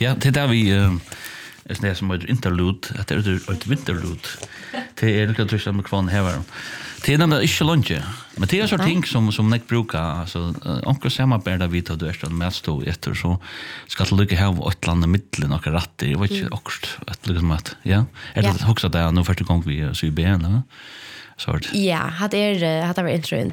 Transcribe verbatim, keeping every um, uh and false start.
Ja, det där vi eh är det som ett interlude, att det är ett vinterlude. Det är lika tror jag kvar här. Det är nämligen inte lunch. Men det är så ting som som Nick brukar alltså onkel samarbeta vid då är det mest då efter så ska det lycka här ett land i mitten och rätt. Det var inte också att liksom att ja. Är det också där nu första gång vi så i ben, va? Så. Ja, hade er hade var intro